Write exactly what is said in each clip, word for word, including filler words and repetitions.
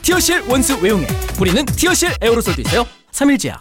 티어실 원수 외용에 뿌리는 티어실 에어로솔도 있어요. 삼일제약.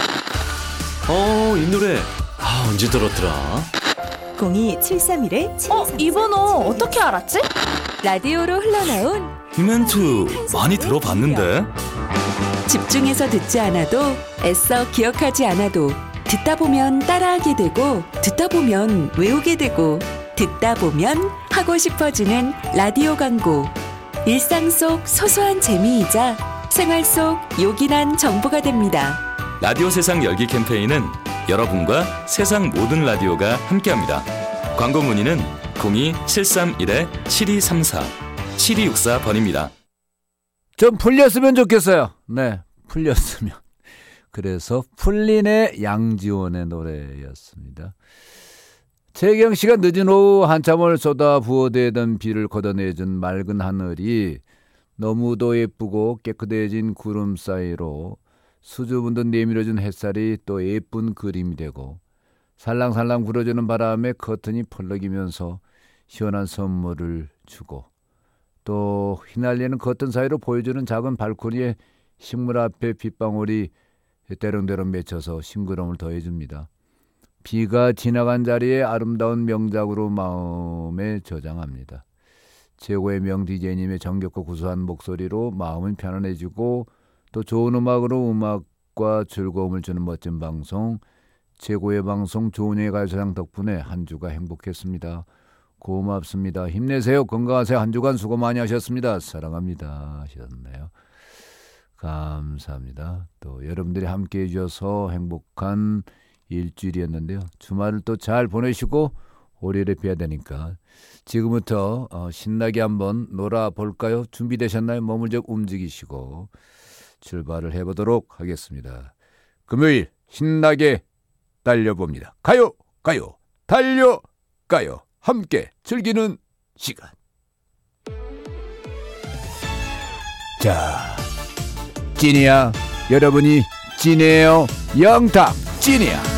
어, 이 노래 아, 언제 들었더라? 공이 칠삼일 어? 이 번호 어떻게 알았지? 라디오로 흘러나온 이 멘트 많이 들어봤는데? 집중해서 듣지 않아도 애써 기억하지 않아도 듣다 보면 따라하게 되고 듣다 보면 외우게 되고 듣다 보면 하고 싶어지는 라디오 광고. 일상 속 소소한 재미이자 생활 속 요긴한 정보가 됩니다. 라디오 세상 열기 캠페인은 여러분과 세상 모든 라디오가 함께합니다. 광고 문의는 공이 칠삼일 칠이삼사 칠이육사 번입니다. 좀 풀렸으면 좋겠어요. 네, 풀렸으면. 그래서 풀린의 양지원의 노래였습니다. 최경 씨가 늦은 오후 한참을 쏟아 부어대던 비를 걷어내준 맑은 하늘이 너무도 예쁘고 깨끗해진 구름 사이로 수줍은 듯 내밀어준 햇살이 또 예쁜 그림이 되고 살랑살랑 불어주는 바람에 커튼이 펄럭이면서 시원한 선물을 주고 또 휘날리는 커튼 사이로 보여주는 작은 발코니에 식물 앞에 빗방울이 대롱대롱 맺혀서 싱그러움을 더해줍니다. 비가 지나간 자리에 아름다운 명작으로 마음에 저장합니다. 최고의 명 디제이님의 정겹고 구수한 목소리로 마음은 편안해지고 또 좋은 음악으로 음악과 즐거움을 주는 멋진 방송, 최고의 방송 조은영의 가요사장 덕분에 한 주가 행복했습니다. 고맙습니다. 힘내세요. 건강하세요. 한 주간 수고 많이 하셨습니다. 사랑합니다 하셨네요. 감사합니다. 또 여러분들이 함께해 주셔서 행복한 일주일이었는데요. 주말을 또 잘 보내시고 월요일에 뵈야 되니까 지금부터 어, 신나게 한번 놀아볼까요? 준비되셨나요? 몸을 좀 움직이시고 출발을 해보도록 하겠습니다. 금요일 신나게 달려봅니다. 가요 가요 달려가요. 함께 즐기는 시간. 자, 찐이야. 여러분이 찐이에요. 영탁 찐이야.